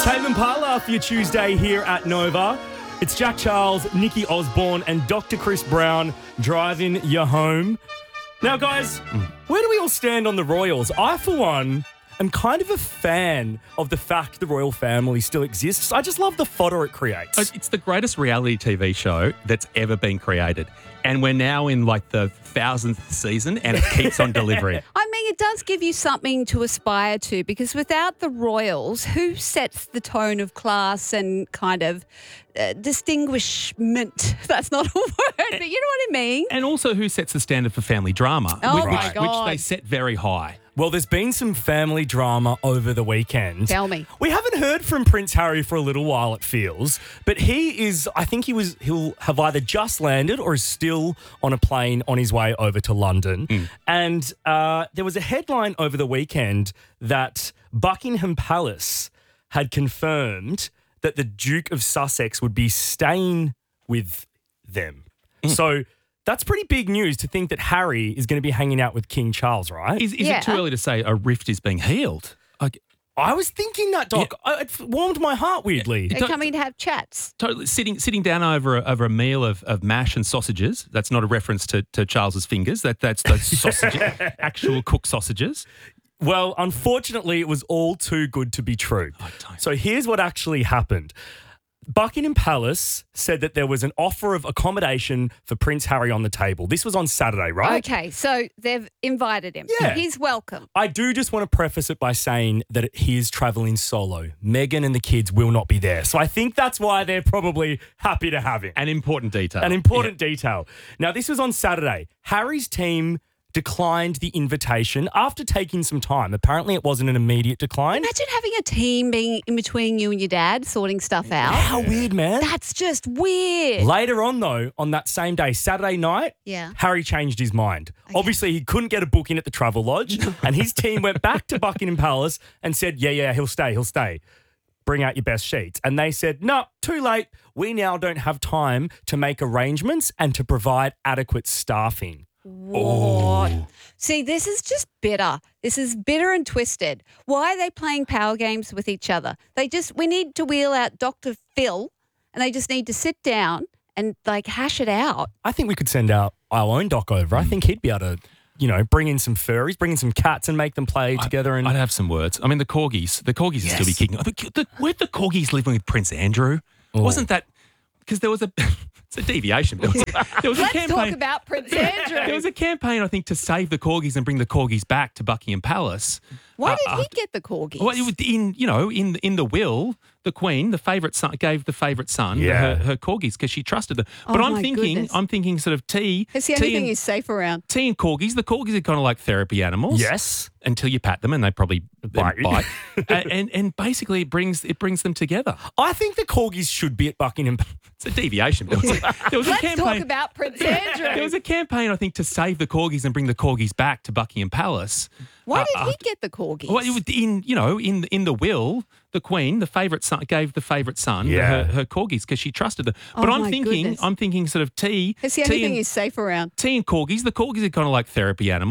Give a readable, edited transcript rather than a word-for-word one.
Tame Impala for your Tuesday here at Nova. It's Jack Charles, Nikki Osborne and Dr. Chris Brown driving you home. Now, guys, where do we all stand on the Royals? I, for one, am kind of a fan of the fact the royal family still exists. I just love the fodder it creates. It's the greatest reality TV show that's ever been created. And we're now in like the 1000th season and it keeps on delivering. I mean, it does give you something to aspire to because without the royals, who sets the tone of class and kind of distinguishment? That's not a word, but you know what I mean. And also who sets the standard for family drama, Oh, my God. which they set very high. Well, there's been some family drama over the weekend. Tell me. We haven't heard from Prince Harry for a little while, it feels, but he'll have either just landed or is still on a plane on his way over to London. And there was a headline over the weekend that Buckingham Palace had confirmed that the Duke of Sussex would be staying with them. So that's pretty big news to think that Harry is going to be hanging out with King Charles, right? Is it too early to say a rift is being healed? I was thinking that, Doc. It warmed my heart weirdly. They're coming to have chats. Totally sitting down over a meal of mash and sausages. That's not a reference to Charles's fingers. That's those sausage, actual cooked sausages. Well, unfortunately, it was all too good to be true. So here's what actually happened. Buckingham Palace said that there was an offer of accommodation for Prince Harry on the table. This was on Saturday, right? Okay, so they've invited him. Yeah. He's welcome. I do just want to preface it by saying that he is travelling solo. Meghan and the kids will not be there. So I think that's why they're probably happy to have him. An important detail. An important detail. Now, this was on Saturday. Harry's team declined the invitation after taking some time. Apparently, it wasn't an immediate decline. Imagine having a team being in between you and your dad, sorting stuff out. How weird, man. That's just weird. Later on, though, on that same day, Saturday night, Harry changed his mind. Okay. Obviously, he couldn't get a booking at the Travel Lodge, and his team went back to Buckingham Palace and said, yeah, he'll stay. Bring out your best sheets. And they said, no, too late. We now don't have time to make arrangements and to provide adequate staffing. What? See, this is just bitter. This is bitter and twisted. Why are they playing power games with each other? We need to wheel out Dr. Phil and they just need to sit down and hash it out. I think we could send our own doc over. I think he'd be able to, bring in some furries, bring in some cats and make them play together. And I'd have some words. I mean, the corgis would still be kicking. Where'd the corgis living with Prince Andrew? Wasn't that because there was a... It's a deviation. There was a campaign. Talk about Prince Andrew. There was a campaign, I think, to save the corgis and bring the corgis back to Buckingham Palace. Why did he get the corgis? Well, it was in the will, the Queen, the favourite son, gave the favourite son her corgis because she trusted them. But I'm thinking sort of tea. It's the only thing he's safe around. Tea and corgis. The corgis are kind of like therapy animals. Yes. Until you pat them and they probably bite. and basically it brings them together. I think the corgis should be at Buckingham. It's a deviation. There was Let's a campaign. talk about Prince Andrew. There was a campaign, I think, to save the corgis and bring the corgis back to Buckingham Palace. Why did he get the corgis? Well, it was in the will, the Queen, the favourite son, gave the favourite son her corgis because she trusted them. But I'm thinking sort of tea. It's the only thing he's safe around. Tea and corgis. The corgis are kind of like therapy animals.